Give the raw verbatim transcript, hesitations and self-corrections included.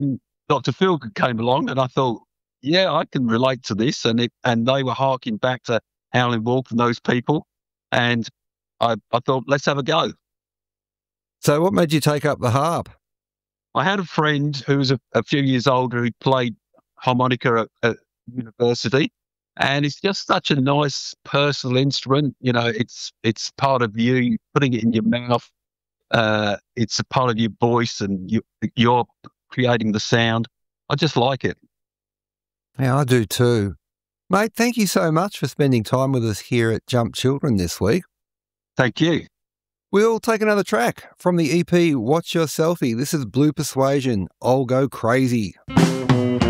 Doctor Phil came along, and I thought, yeah, I can relate to this. And it, and they were harking back to Howling Wolf and those people. And I, I thought, let's have a go. So what made you take up the harp? I had a friend who was a, a few years older who played harmonica at, at university. And it's just such a nice personal instrument. You know, it's it's part of you, putting it in your mouth. Uh, it's a part of your voice, and you, you're creating the sound. I just like it. Yeah, I do too. Mate, thank you so much for spending time with us here at Jump Children this week. Thank you. We'll take another track from the E P Watch Your Selfie. This is Blue Persuasion, I'll Go Crazy.